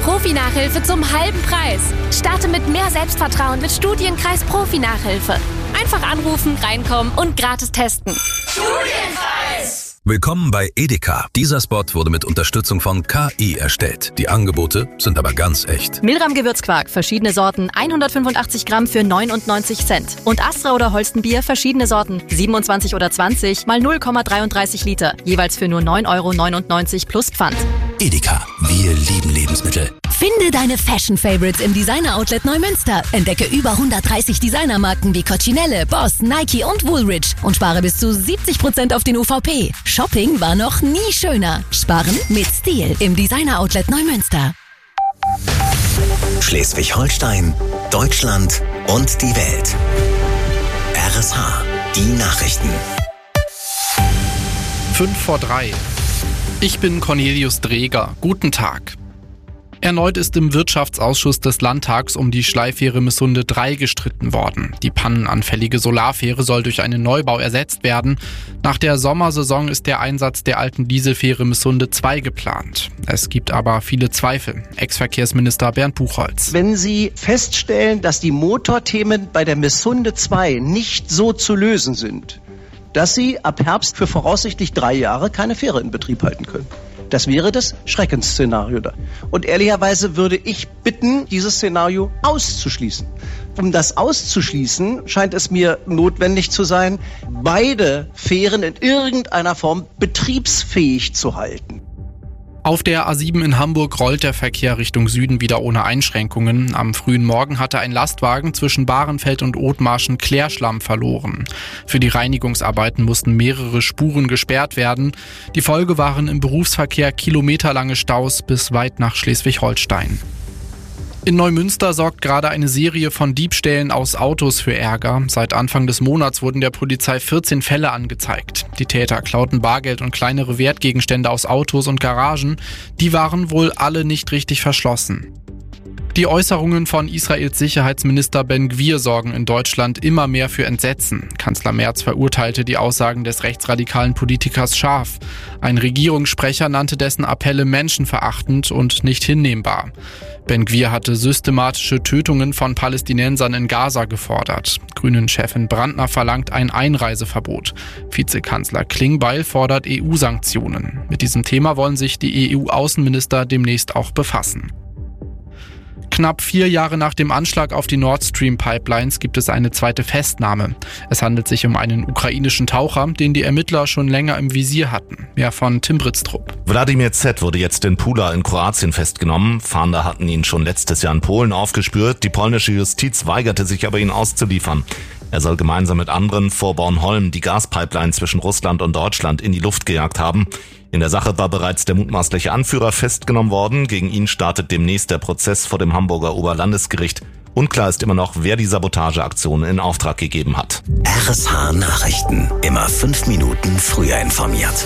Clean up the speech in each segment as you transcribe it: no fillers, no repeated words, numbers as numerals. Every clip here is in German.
Profi-Nachhilfe zum halben Preis. Starte mit mehr Selbstvertrauen mit Studienkreis Profi-Nachhilfe. Einfach anrufen, reinkommen und gratis testen. Studienkreis! Willkommen bei Edeka. Dieser Spot wurde mit Unterstützung von KI erstellt. Die Angebote sind aber ganz echt. Milram Gewürzquark, verschiedene Sorten, 185 Gramm für 99 Cent. Und Astra oder Holstenbier, verschiedene Sorten, 27 oder 20 mal 0,33 Liter. Jeweils für nur 9,99 € plus Pfand. Edeka, wir lieben Lebensmittel. Finde deine Fashion-Favorites im Designer-Outlet Neumünster. Entdecke über 130 Designermarken wie Coccinelle, Boss, Nike und Woolrich und spare bis zu 70% auf den UVP. Shopping war noch nie schöner. Sparen mit Stil im Designer-Outlet Neumünster. Schleswig-Holstein, Deutschland und die Welt. RSH, die Nachrichten. 5:03. Ich bin Cornelius Dreger. Guten Tag. Erneut ist im Wirtschaftsausschuss des Landtags um die Schleifähre Missunde 3 gestritten worden. Die pannenanfällige Solarfähre soll durch einen Neubau ersetzt werden. Nach der Sommersaison ist der Einsatz der alten Dieselfähre Missunde 2 geplant. Es gibt aber viele Zweifel. Ex-Verkehrsminister Bernd Buchholz. Wenn Sie feststellen, dass die Motorthemen bei der Missunde 2 nicht so zu lösen sind, dass Sie ab Herbst für voraussichtlich 3 Jahre keine Fähre in Betrieb halten können. Das wäre das Schreckensszenario da. Und ehrlicherweise würde ich bitten, dieses Szenario auszuschließen. Um das auszuschließen, scheint es mir notwendig zu sein, beide Fähren in irgendeiner Form betriebsfähig zu halten. Auf der A7 in Hamburg rollt der Verkehr Richtung Süden wieder ohne Einschränkungen. Am frühen Morgen hatte ein Lastwagen zwischen Bahrenfeld und Othmarschen Klärschlamm verloren. Für die Reinigungsarbeiten mussten mehrere Spuren gesperrt werden. Die Folge waren im Berufsverkehr kilometerlange Staus bis weit nach Schleswig-Holstein. In Neumünster sorgt gerade eine Serie von Diebstählen aus Autos für Ärger. Seit Anfang des Monats wurden der Polizei 14 Fälle angezeigt. Die Täter klauten Bargeld und kleinere Wertgegenstände aus Autos und Garagen. Die waren wohl alle nicht richtig verschlossen. Die Äußerungen von Israels Sicherheitsminister Ben-Gvir sorgen in Deutschland immer mehr für Entsetzen. Kanzler Merz verurteilte die Aussagen des rechtsradikalen Politikers scharf. Ein Regierungssprecher nannte dessen Appelle menschenverachtend und nicht hinnehmbar. Ben-Gvir hatte systematische Tötungen von Palästinensern in Gaza gefordert. Grünen-Chefin Brandner verlangt ein Einreiseverbot. Vizekanzler Klingbeil fordert EU-Sanktionen. Mit diesem Thema wollen sich die EU-Außenminister demnächst auch befassen. Knapp 4 Jahre nach dem Anschlag auf die Nord Stream Pipelines gibt es eine zweite Festnahme. Es handelt sich um einen ukrainischen Taucher, den die Ermittler schon länger im Visier hatten. Mehr von Tim Britztrup. Wladimir Z. wurde jetzt in Pula in Kroatien festgenommen. Fahnder hatten ihn schon letztes Jahr in Polen aufgespürt. Die polnische Justiz weigerte sich aber, ihn auszuliefern. Er soll gemeinsam mit anderen vor Bornholm die Gaspipeline zwischen Russland und Deutschland in die Luft gejagt haben. In der Sache war bereits der mutmaßliche Anführer festgenommen worden. Gegen ihn startet demnächst der Prozess vor dem Hamburger Oberlandesgericht. Unklar ist immer noch, wer die Sabotageaktion in Auftrag gegeben hat. RSH Nachrichten. Immer 5 Minuten früher informiert.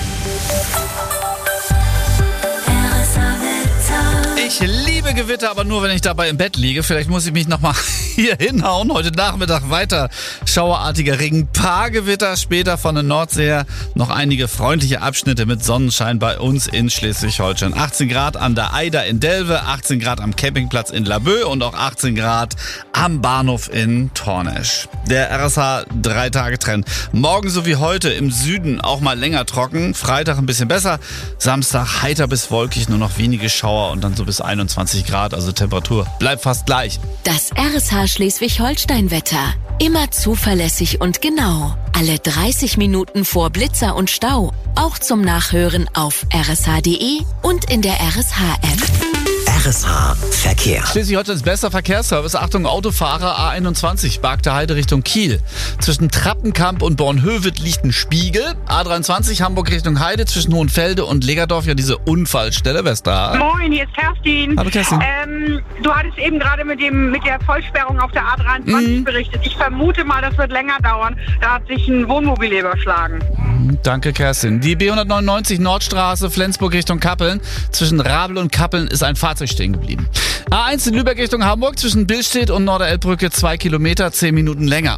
Ich liebe Gewitter, aber nur, wenn ich dabei im Bett liege. Vielleicht muss ich mich nochmal hier hinhauen. Heute Nachmittag weiter schauerartiger Regen. Paar Gewitter, später von der Nordsee her noch einige freundliche Abschnitte mit Sonnenschein bei uns in Schleswig-Holstein. 18 Grad an der Eider in Delve, 18 Grad am Campingplatz in Laboe und auch 18 Grad am Bahnhof in Tornesch. Der RSH 3-Tage-Trend. Morgen so wie heute im Süden auch mal länger trocken. Freitag ein bisschen besser. Samstag heiter bis wolkig, nur noch wenige Schauer und dann so bis 21 Grad, also Temperatur bleibt fast gleich. Das RSH Schleswig-Holstein-Wetter. Immer zuverlässig und genau. Alle 30 Minuten vor Blitzer und Stau. Auch zum Nachhören auf rsh.de und in der RSH-App. RSH Verkehr. Schleswig-Holsteins bester Verkehrsservice. Achtung, Autofahrer A21, Bargter Heide Richtung Kiel. Zwischen Trappenkamp und Bornhöved liegt ein Spiegel. A23 Hamburg Richtung Heide zwischen Hohenfelde und Legerdorf, ja diese Unfallstelle. Wer ist da? Moin, hier ist Kerstin. Hallo Kerstin. Du hattest eben gerade mit der Vollsperrung auf der A23 berichtet. Ich vermute mal, das wird länger dauern. Da hat sich ein Wohnmobil überschlagen. Danke, Kerstin. Die B199 Nordstraße, Flensburg Richtung Kappeln. Zwischen Rabel und Kappeln ist ein Fahrzeug stehen geblieben. A1 in Lübeck Richtung Hamburg zwischen Billstedt und Norderelbbrücke 2 Kilometer, 10 Minuten länger.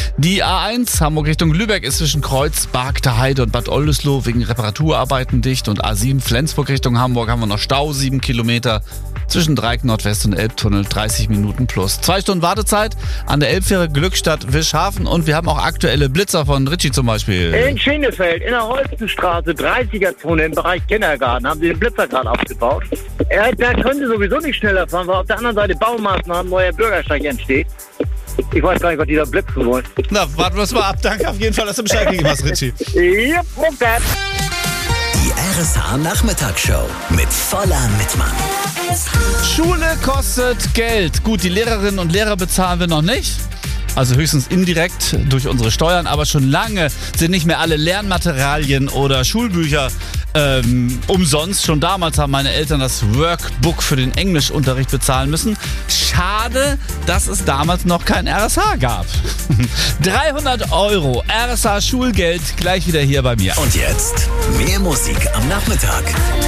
Die A1 Hamburg Richtung Lübeck ist zwischen Kreuz, Bargter Heide und Bad Oldesloe wegen Reparaturarbeiten dicht. Und A7 Flensburg Richtung Hamburg haben wir noch Stau, 7 Kilometer. Zwischen Dreieck Nordwest und Elbtunnel 30 Minuten plus. 2 Stunden Wartezeit an der Elbfähre Glückstadt Wischhafen. Und wir haben auch aktuelle Blitzer von Richie zum Beispiel. In Schenefeld, in der Holstenstraße, 30er-Zone im Bereich Kindergarten, haben sie den Blitzer gerade aufgebaut. Da können sie sowieso nicht schneller fahren, weil auf der anderen Seite Baumaßnahmen, neuer Bürgersteig entsteht. Ich weiß gar nicht, was die da blitzen wollen. Na, warten wir es mal ab. Danke auf jeden Fall, dass du Bescheid gegeben hast, Richie. Yep, okay. Die RSH Nachmittagsshow mit voller Mitmann. Schule kostet Geld. Gut, die Lehrerinnen und Lehrer bezahlen wir noch nicht. Also höchstens indirekt durch unsere Steuern, aber schon lange sind nicht mehr alle Lernmaterialien oder Schulbücher umsonst. Schon damals haben meine Eltern das Workbook für den Englischunterricht bezahlen müssen. Schade, dass es damals noch kein RSH gab. 300 € RSH Schulgeld gleich wieder hier bei mir. Und jetzt mehr Musik am Nachmittag.